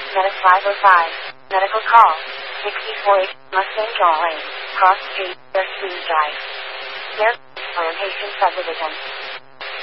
Medic 505. Medical call. 64H Mustang Draw Lane. Cross Street, Their Speed Drive. Their Plantation Subdivision.